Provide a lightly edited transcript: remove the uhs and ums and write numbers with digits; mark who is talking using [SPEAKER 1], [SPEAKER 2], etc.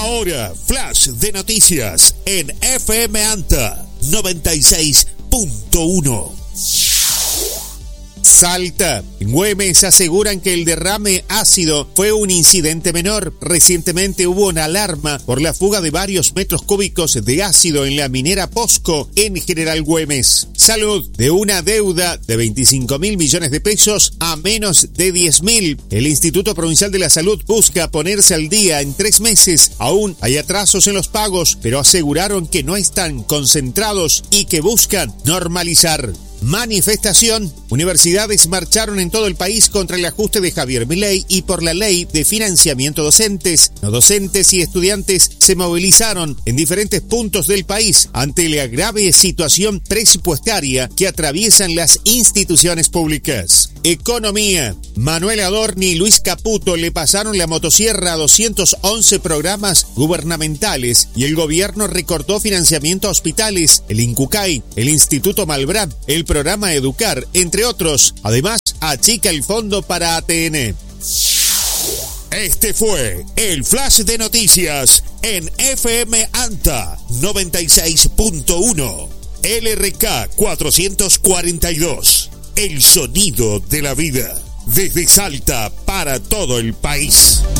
[SPEAKER 1] Ahora, flash de noticias en FM Anta 96.1. Salta. En Güemes aseguran que el derrame ácido fue un incidente menor. Recientemente hubo una alarma por la fuga de varios metros cúbicos de ácido en la minera Posco en General Güemes. Salud. De una deuda de 25.000 millones de pesos a menos de 10.000. El Instituto Provincial de la Salud busca ponerse al día en 3 meses. Aún hay atrasos en los pagos, pero aseguraron que no están concentrados y que buscan normalizar. Manifestación. Universidades marcharon en todo el país contra el ajuste de Javier Milei y por la ley de financiamiento docentes. No docentes y estudiantes se movilizaron en diferentes puntos del país ante la grave situación presupuestaria que atraviesan las instituciones públicas. Economía. Manuel Adorni y Luis Caputo le pasaron la motosierra a 211 programas gubernamentales y el gobierno recortó financiamiento a hospitales, el INCUCAI, el Instituto Malbrán, el programa Educar, entre otros. Además, achica el fondo para ATN. Este fue el flash de noticias en FM Anta 96.1, LRK 442, el sonido de la vida, desde Salta para todo el país.